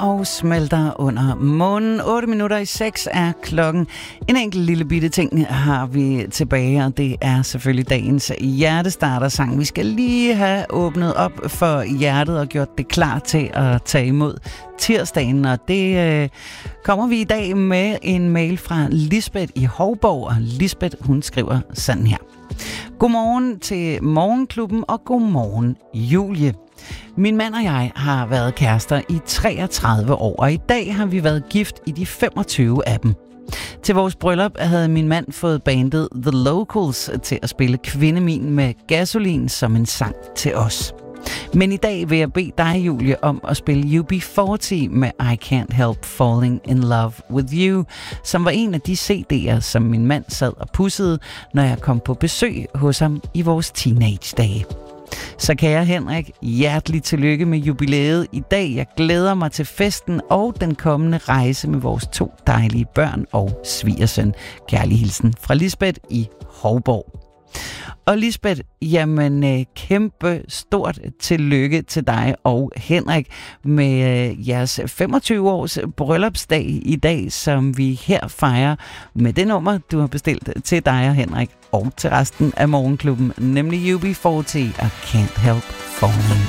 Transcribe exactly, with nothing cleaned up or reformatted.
og smelter under månen. otte minutter i seks er klokken. En enkelt lille bitte ting har vi tilbage, og det er selvfølgelig dagens hjertestarter-sang. Vi skal lige have åbnet op for hjertet og gjort det klar til at tage imod tirsdagen, og det øh, kommer vi i dag med en mail fra Lisbeth i Hovborg, og Lisbeth, hun skriver sådan her. Godmorgen til Morgenklubben, og godmorgen Julie. Min mand og jeg har været kærester i treogtredive år, og i dag har vi været gift i de femogtyve af dem. Til vores bryllup havde min mand fået bandet The Locals til at spille Kvindemin med Gasolin som en sang til os. Men i dag vil jeg bede dig, Julie, om at spille U B fyrre med I Can't Help Falling in Love with You, som var en af de C D'er, som min mand sad og pudsede, når jeg kom på besøg hos ham i vores teenage-dage. Så kære Henrik, hjertelig tillykke med jubilæet i dag. Jeg glæder mig til festen og den kommende rejse med vores to dejlige børn og svigersøn. Kærlig hilsen fra Lisbeth i Hovborg. Og Lisbeth, jamen kæmpe stort tillykke til dig og Henrik med jeres femogtyve års bryllupsdag i dag, som vi her fejrer med det nummer, du har bestilt til dig og Henrik og til resten af Morgenklubben, nemlig U B fyrre, I Can't Help Falling.